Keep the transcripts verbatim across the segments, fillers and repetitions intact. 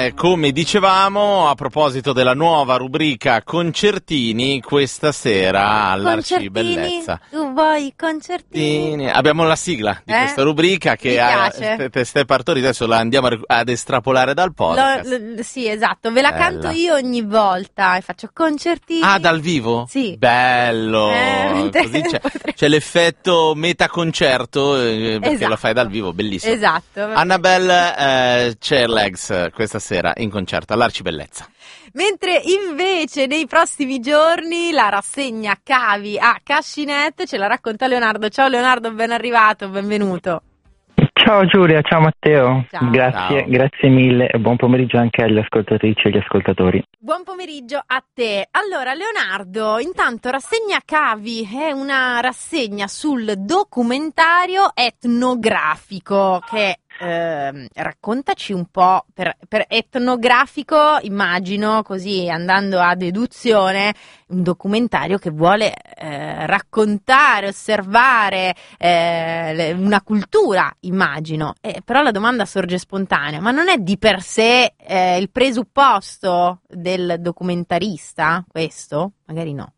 eh, come dicevamo, a proposito della nuova rubrica Concertini, questa sera all'Arcibellezza. Tu vuoi concertini? Abbiamo la sigla di eh? questa rubrica che ha Ste Partori, adesso la andiamo ad estrapolare dal podcast. Lo, lo, sì, esatto, ve la Bella. canto io ogni volta e faccio concertini. Ah, dal vivo? Sì. Bello! Eh, Così c'è, c'è l'effetto metaconcerto eh, perché esatto. lo fai dal vivo, bellissimo. Esatto. Annabelle eh, Chairlegs questa sera in concerto all'Arcibellezza. Mentre invece nei prossimi giorni la rassegna Cavi a Cascinet ce la racconta Leonardo. Ciao Leonardo, ben arrivato, benvenuto. Ciao Giulia, ciao Matteo, ciao. grazie, ciao. grazie mille e buon pomeriggio anche agli ascoltatrici e agli ascoltatori. Buon pomeriggio a te. Allora Leonardo, intanto rassegna Cavi è una rassegna sul documentario etnografico che eh, raccontaci un po', per, per etnografico immagino, così andando a deduzione, un documentario che vuole eh, raccontare, osservare eh, una cultura, immagino, eh, però la domanda sorge spontanea, ma non è di per sé eh, il presupposto del documentarista questo? Magari no.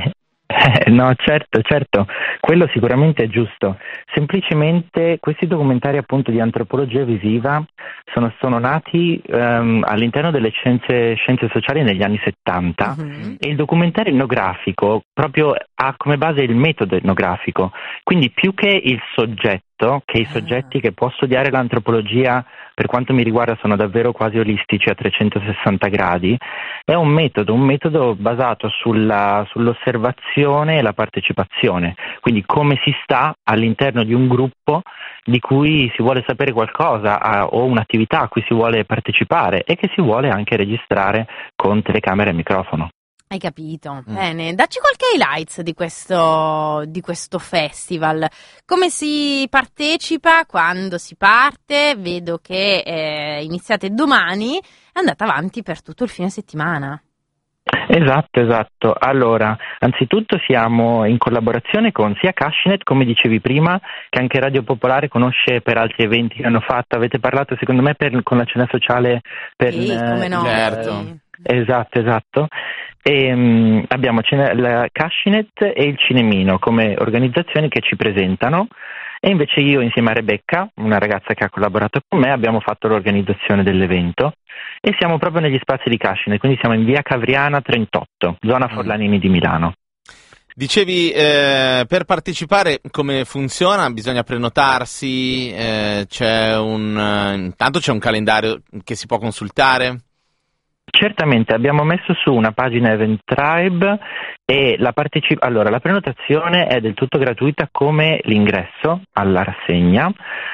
No, certo, certo, quello sicuramente è giusto. Semplicemente questi documentari appunto di antropologia visiva sono, sono nati um, all'interno delle scienze, scienze sociali negli anni settanta uh-huh. e il documentario etnografico proprio ha come base il metodo etnografico, quindi più che il soggetto, che i soggetti che può studiare l'antropologia per quanto mi riguarda sono davvero quasi olistici a trecentosessanta gradi, è un metodo, un metodo basato sulla, sull'osservazione e la partecipazione, quindi come si sta all'interno di un gruppo di cui si vuole sapere qualcosa a, o un'attività a cui si vuole partecipare e che si vuole anche registrare con telecamera e microfono. Hai capito, mm. bene. Dacci qualche highlights di questo, di questo festival. Come si partecipa, quando si parte? Vedo che eh, iniziate domani, è andata avanti per tutto il fine settimana. Esatto, esatto. Allora, anzitutto siamo in collaborazione con sia Cascinet, come dicevi prima, che anche Radio Popolare conosce per altri eventi che hanno fatto. Avete parlato secondo me per, con la cena sociale per... Sì, come no. Certo. Esatto, esatto. E, um, abbiamo la Cascinet e il Cinemino come organizzazioni che ci presentano e invece io insieme a Rebecca, una ragazza che ha collaborato con me, abbiamo fatto l'organizzazione dell'evento e siamo proprio negli spazi di Cascinet, quindi siamo in via Cavriana trentotto, zona Forlanini di Milano. Dicevi, eh, per partecipare come funziona? Bisogna prenotarsi, eh, c'è un, intanto c'è un calendario che si può consultare? Certamente, abbiamo messo su una pagina Eventtribe e la, parteci- allora, la prenotazione è del tutto gratuita come l'ingresso alla rassegna.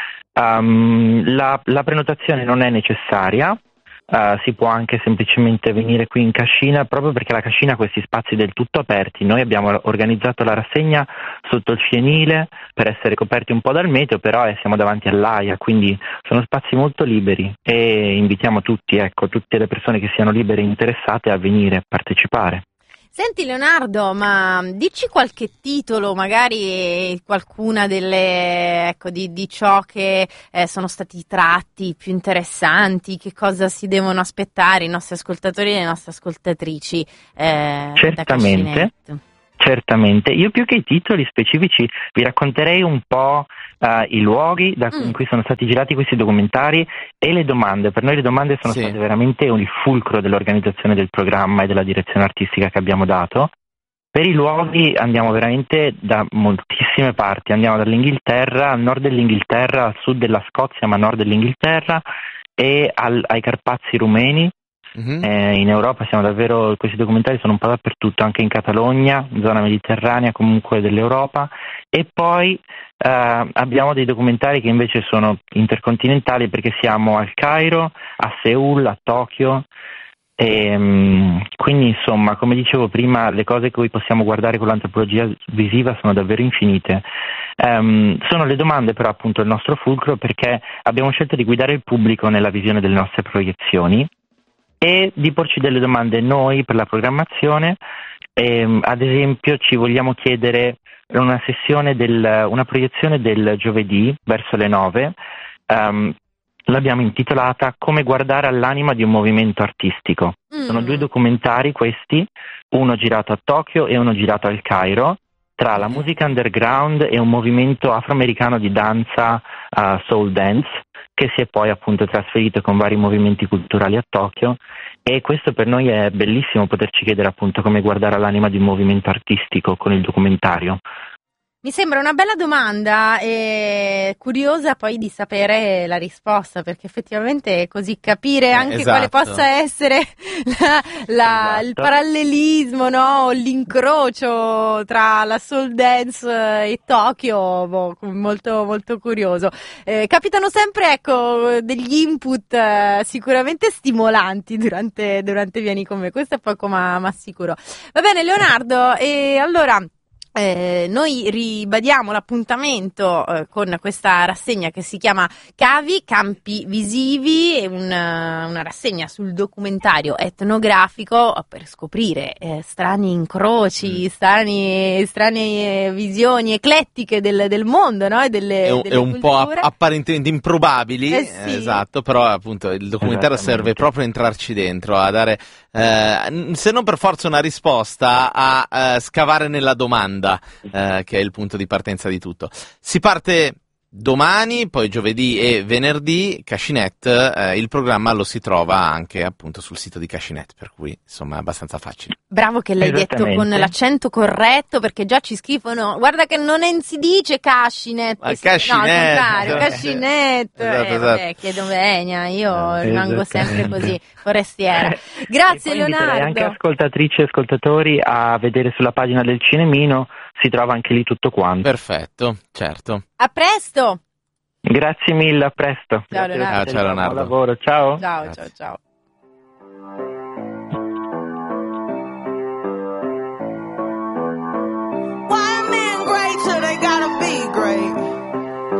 Um, la, la prenotazione non è necessaria, uh, si può anche semplicemente venire qui in Cascina proprio perché la Cascina ha questi spazi del tutto aperti. Noi abbiamo organizzato la rassegna sotto il fienile per essere coperti un po' dal meteo, però eh, siamo davanti all'Aia, quindi sono spazi molto liberi e invitiamo tutti, ecco, tutte le persone che siano libere e interessate a venire a partecipare. Senti Leonardo, ma dici qualche titolo, magari qualcuna delle, ecco, di, di ciò che eh, sono stati tratti più interessanti, che cosa si devono aspettare i nostri ascoltatori e le nostre ascoltatrici eh, Certamente. da Cascinet? Certamente, io più che i titoli specifici vi racconterei un po' uh, i luoghi da mm. in cui sono stati girati questi documentari e le domande. Per noi le domande sono sì. state veramente il fulcro dell'organizzazione del programma e della direzione artistica che abbiamo dato. Per i luoghi andiamo veramente da moltissime parti, andiamo dall'Inghilterra, al nord dell'Inghilterra, al sud della Scozia ma a nord dell'Inghilterra e al, ai Carpazi rumeni. Mm-hmm. Eh, in Europa siamo davvero, questi documentari sono un po' dappertutto, anche in Catalogna, zona mediterranea comunque dell'Europa, e poi eh, abbiamo dei documentari che invece sono intercontinentali perché siamo al Cairo, a Seul, a Tokyo, e, um, quindi insomma, come dicevo prima, le cose che possiamo guardare con l'antropologia visiva sono davvero infinite. Um, sono le domande però appunto il nostro fulcro, perché abbiamo scelto di guidare il pubblico nella visione delle nostre proiezioni e di porci delle domande noi per la programmazione. Eh, ad esempio ci vogliamo chiedere una sessione del, una proiezione del giovedì verso le nove, um, l'abbiamo intitolata Come guardare all'anima di un movimento artistico. Mm. Sono due documentari questi, uno girato a Tokyo e uno girato al Cairo, tra la musica underground e un movimento afroamericano di danza, uh, soul dance, che si è poi appunto trasferito con vari movimenti culturali a Tokyo, e questo per noi è bellissimo, poterci chiedere appunto come guardare all'anima di un movimento artistico con il documentario. Mi sembra una bella domanda e curiosa poi di sapere la risposta, perché effettivamente così capire anche esatto. quale possa essere la, la, Esatto. il parallelismo, no? O l'incrocio tra la soul dance e Tokyo, boh, molto molto curioso. Eh, capitano sempre, ecco, degli input eh, sicuramente stimolanti durante, durante Vieni con me, questo è poco ma, ma sicuro. Va bene Leonardo, e allora... Eh, noi ribadiamo l'appuntamento eh, con questa rassegna che si chiama Cavi, Campi Visivi, una, una rassegna sul documentario etnografico per scoprire eh, strani incroci, mm. strani, strane visioni eclettiche del, del mondo, no? E delle, è un, delle è un po' culture. apparentemente improbabili, Eh sì. esatto, però appunto il documentario serve proprio a entrarci dentro, a dare, eh, se non per forza una risposta, a eh, scavare nella domanda. Eh, che è il punto di partenza di tutto. Si parte domani, poi giovedì e venerdì, Cascinet, eh, il programma lo si trova anche appunto sul sito di Cascinet, per cui insomma è abbastanza facile. Bravo che l'hai detto con l'accento corretto, perché già ci scrivono, guarda che non si dice Cascinet, Ma si, no, al contrario, Cascinet. Cascinet, Esatto, eh, esatto. vabbè, chiedo venia, io Eh, rimango sempre esattamente. così, forestiera. Grazie E poi inviterei Leonardo. anche ascoltatrici e ascoltatori a vedere sulla pagina del Cinemino, si trova anche lì tutto quanto. Perfetto, certo. A presto. Grazie mille, a presto. Ciao, Grazie Leonardo. a te, Ciao, Leonardo. Buon lavoro, ciao. Ciao, Grazie. ciao, ciao.